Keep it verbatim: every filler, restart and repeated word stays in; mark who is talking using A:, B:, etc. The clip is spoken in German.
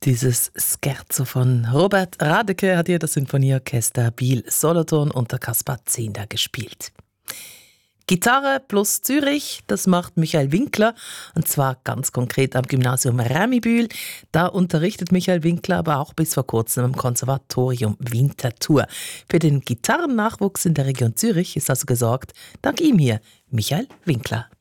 A: Dieses Scherzo von Robert Radeke hat hier das Sinfonieorchester Biel-Solothurn unter Kaspar Zehnder gespielt. Gitarre plus Zürich, das macht Michael Winkler, und zwar ganz konkret am Gymnasium Rämibühl. Da unterrichtet Michael Winkler aber auch bis vor kurzem am Konservatorium Winterthur. Für den Gitarrennachwuchs in der Region Zürich ist also gesorgt, dank ihm hier, Michael Winkler.